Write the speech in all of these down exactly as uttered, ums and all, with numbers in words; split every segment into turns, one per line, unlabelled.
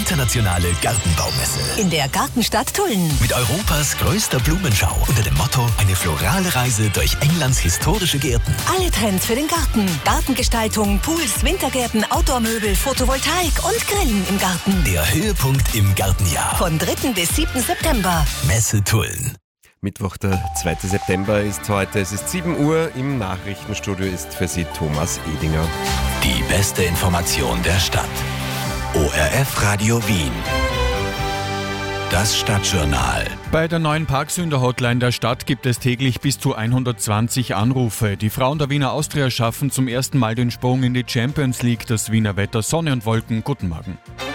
internationale Gartenbaumesse.
In der Gartenstadt Tulln.
Mit Europas größter Blumenschau unter dem Motto eine florale Reise durch Englands historische Gärten.
Alle Trends für den Garten. Gartengestaltung, Pools, Wintergärten, Outdoor-Möbel, Photovoltaik und Grillen im Garten.
Der Höhepunkt im Gartenjahr.
Von dritten bis siebten September.
Messe Tulln.
Mittwoch, der zweite September ist heute. Es ist sieben Uhr. Im Nachrichtenstudio ist für Sie Thomas Edinger.
Die beste Information der Stadt. O R F Radio Wien. Das Stadtjournal.
Bei der neuen Parksünder-Hotline der Stadt gibt es täglich bis zu hundertzwanzig Anrufe. Die Frauen der Wiener Austria schaffen zum ersten Mal den Sprung in die Champions League. Das Wiener Wetter, Sonne und Wolken. Guten Morgen.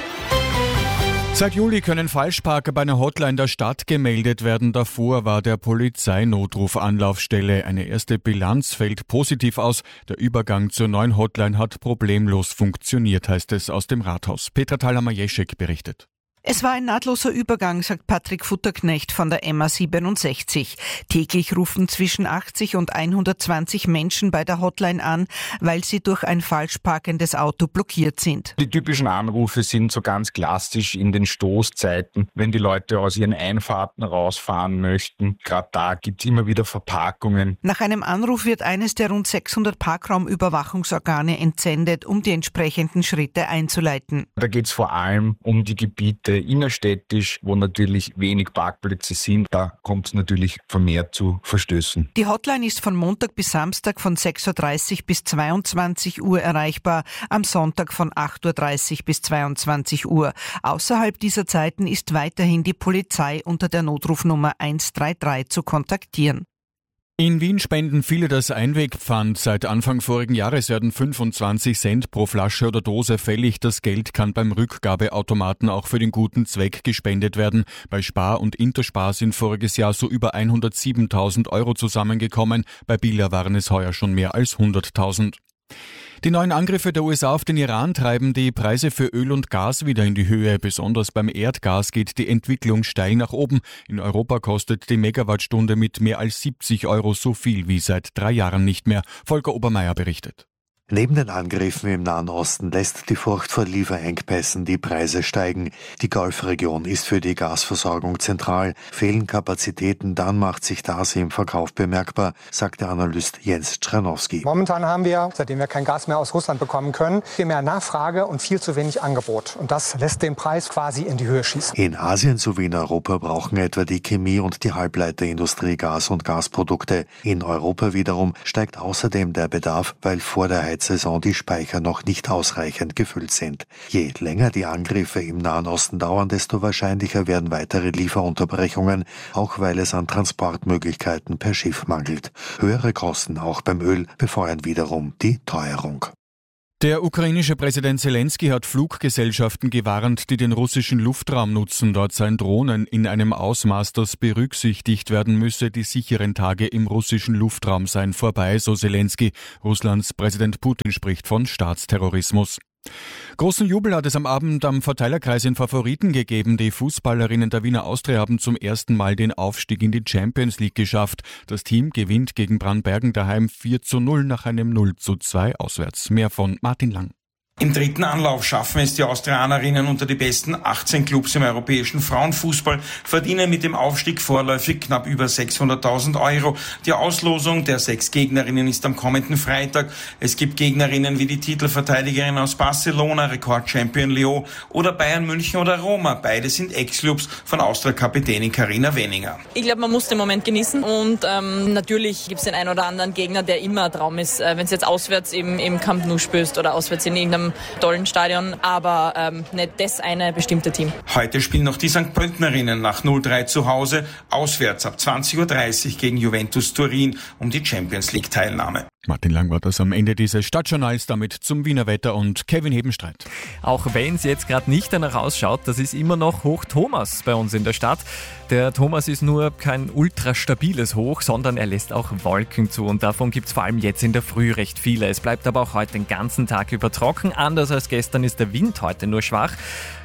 Seit Juli können Falschparker bei einer Hotline der Stadt gemeldet werden. Davor war der Polizeinotruf Anlaufstelle. Eine erste Bilanz fällt positiv aus. Der Übergang zur neuen Hotline hat problemlos funktioniert, heißt es aus dem Rathaus. Petra Thalhammer-Jeschek berichtet.
Es war ein nahtloser Übergang, sagt Patrick Futterknecht von der M A siebenundsechzig. Täglich rufen zwischen achtzig und hundertzwanzig Menschen bei der Hotline an, weil sie durch ein falsch parkendes Auto blockiert sind.
Die typischen Anrufe sind so ganz klassisch in den Stoßzeiten, wenn die Leute aus ihren Einfahrten rausfahren möchten. Gerade da gibt es immer wieder Verparkungen.
Nach einem Anruf wird eines der rund sechshundert Parkraumüberwachungsorgane entsendet, um die entsprechenden Schritte einzuleiten.
Da geht es vor allem um die Gebiete innerstädtisch, wo natürlich wenig Parkplätze sind. Da kommt es natürlich vermehrt zu Verstößen.
Die Hotline ist von Montag bis Samstag von sechs Uhr dreißig bis zweiundzwanzig Uhr erreichbar, am Sonntag von acht Uhr dreißig bis zweiundzwanzig Uhr. Außerhalb dieser Zeiten ist weiterhin die Polizei unter der Notrufnummer eins drei drei zu kontaktieren.
In Wien spenden viele das Einwegpfand. Seit Anfang vorigen Jahres werden fünfundzwanzig Cent pro Flasche oder Dose fällig. Das Geld kann beim Rückgabeautomaten auch für den guten Zweck gespendet werden. Bei Spar und Interspar sind voriges Jahr so über hundertsiebentausend Euro zusammengekommen. Bei Billa waren es heuer schon mehr als hunderttausend. Die neuen Angriffe der U S A auf den Iran treiben die Preise für Öl und Gas wieder in die Höhe. Besonders beim Erdgas geht die Entwicklung steil nach oben. In Europa kostet die Megawattstunde mit mehr als siebzig Euro so viel wie seit drei Jahren nicht mehr. Volker Obermeier berichtet.
Neben den Angriffen im Nahen Osten lässt die Furcht vor Lieferengpässen die Preise steigen. Die Golfregion ist für die Gasversorgung zentral. Fehlen Kapazitäten, dann macht sich das im Verkauf bemerkbar, sagt der Analyst Jens Czernowski.
Momentan haben wir, seitdem wir kein Gas mehr aus Russland bekommen können, viel mehr Nachfrage und viel zu wenig Angebot. Und das lässt den Preis quasi in die Höhe schießen.
In Asien sowie in Europa brauchen etwa die Chemie- und die Halbleiterindustrie Gas und Gasprodukte. In Europa wiederum steigt außerdem der Bedarf, weil vor der Saison die Speicher noch nicht ausreichend gefüllt sind. Je länger die Angriffe im Nahen Osten dauern, desto wahrscheinlicher werden weitere Lieferunterbrechungen, auch weil es an Transportmöglichkeiten per Schiff mangelt. Höhere Kosten auch beim Öl befeuern wiederum die Teuerung.
Der ukrainische Präsident Zelensky hat Fluggesellschaften gewarnt, die den russischen Luftraum nutzen. Dort seien Drohnen in einem Ausmaß, das berücksichtigt werden müsse. Die sicheren Tage im russischen Luftraum seien vorbei, so Zelensky. Russlands Präsident Putin spricht von Staatsterrorismus. Großen Jubel hat es am Abend am Verteilerkreis in Favoriten gegeben. Die Fußballerinnen der Wiener Austria haben zum ersten Mal den Aufstieg in die Champions League geschafft. Das Team gewinnt gegen Brandbergen daheim vier zu null nach einem null zu zwei auswärts. Mehr von Martin Lang.
Im dritten Anlauf schaffen es die Austrianerinnen unter die besten achtzehn Clubs im europäischen Frauenfußball, verdienen mit dem Aufstieg vorläufig knapp über sechshunderttausend Euro. Die Auslosung der sechs Gegnerinnen ist am kommenden Freitag. Es gibt Gegnerinnen wie die Titelverteidigerin aus Barcelona, Rekordchampion Lyon oder Bayern München oder Roma. Beide sind Ex-Clubs von Austria-Kapitänin Karina Wenninger.
Ich glaube, man muss den Moment genießen und ähm, natürlich gibt es den einen oder anderen Gegner, der immer ein Traum ist, äh, wenn es jetzt auswärts im, im Camp Nou spielst oder auswärts in irgendeinem tollen Stadion, aber ähm, nicht das eine bestimmte Team.
Heute spielen noch die Sankt Pöltenerinnen nach null drei zu Hause, auswärts ab zwanzig Uhr dreißig gegen Juventus Turin um die Champions League Teilnahme.
Martin Lang war das am Ende dieses Stadtjournals, damit zum Wiener Wetter und Kevin Hebenstreit.
Auch wenn es jetzt gerade nicht danach ausschaut, das ist immer noch Hoch Thomas bei uns in der Stadt. Der Thomas ist nur kein ultra stabiles Hoch, sondern er lässt auch Wolken zu und davon gibt es vor allem jetzt in der Früh recht viele. Es bleibt aber auch heute den ganzen Tag über trocken. Anders als gestern ist der Wind heute nur schwach.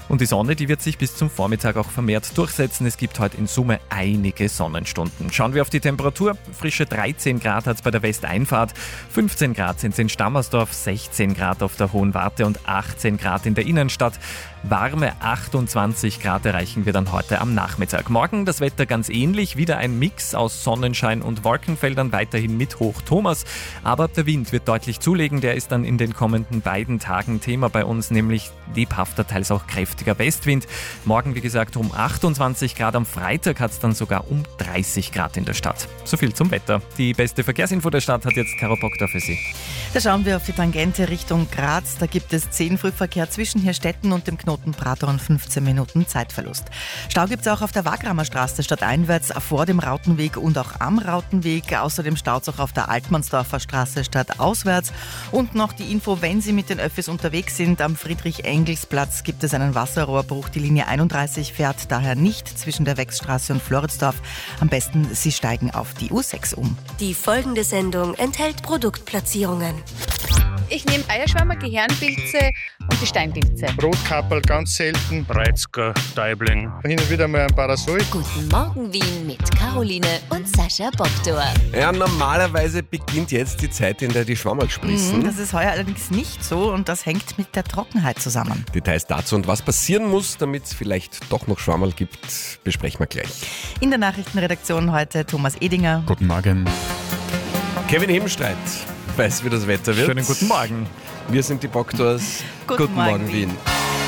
Und die Sonne, die wird sich bis zum Vormittag auch vermehrt durchsetzen. Es gibt heute in Summe einige Sonnenstunden. Schauen wir auf die Temperatur. Frische dreizehn Grad hat es bei der Westeinfahrt, fünfzehn Grad sind es in Stammersdorf, sechzehn Grad auf der Hohen Warte und achtzehn Grad in der Innenstadt. Warme achtundzwanzig Grad erreichen wir dann heute am Nachmittag. Morgen das Wetter ganz ähnlich, wieder ein Mix aus Sonnenschein und Wolkenfeldern, weiterhin mit Hoch Thomas. Aber der Wind wird deutlich zulegen, der ist dann in den kommenden beiden Tagen Thema bei uns, nämlich lebhafter, teils auch kräftiger Westwind. Morgen, wie gesagt, um achtundzwanzig Grad, am Freitag hat es dann sogar um dreißig Grad in der Stadt. So viel zum Wetter. Die beste Verkehrsinfo der Stadt hat jetzt Caro Bock da für Sie.
Da schauen wir auf die Tangente Richtung Graz. Da gibt es zehn Frühverkehr zwischen Hirstetten und dem Knoten Prater und fünfzehn Minuten Zeitverlust. Stau gibt es auch auf der Wagramer Straße stadteinwärts vor dem Rautenweg und auch am Rautenweg. Außerdem staut es auch auf der Altmannsdorfer Straße stadtauswärts. Und noch die Info, wenn Sie mit den Öffis unterwegs sind, am Friedrich-Engels-Platz gibt es einen Wasserrohrbruch. Die Linie einunddreißig fährt daher nicht zwischen der Wechsstraße und Floridsdorf. Am besten, Sie steigen auf die U sechs um.
Die folgende Sendung enthält Produktplatzierungen.
Ich nehme Eierschwammer, Gehirnpilze und die Steinpilze.
Rotkapperl ganz selten. Breizger, Daibling. Hin und wieder mal ein Parasol.
Guten Morgen Wien mit Caroline und Sascha Bogdor.
Ja, normalerweise beginnt jetzt die Zeit, in der die Schwammerl sprießen.
Das ist heuer allerdings nicht so und das hängt mit der Trockenheit zusammen.
Details dazu und was passieren muss, damit es vielleicht doch noch Schwammerl gibt, besprechen wir gleich.
In der Nachrichtenredaktion heute Thomas Edinger.
Guten Morgen.
Kevin Hebenstreit weiß, wie das Wetter wird.
Schönen guten Morgen.
Wir sind die Bogdors.
Guten,
guten Morgen, Morgen Wien.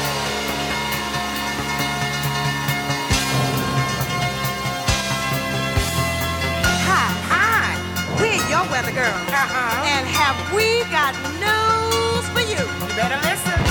Hi, hi. We're your weather girl. Uh-huh. And have we got news for you? You better listen.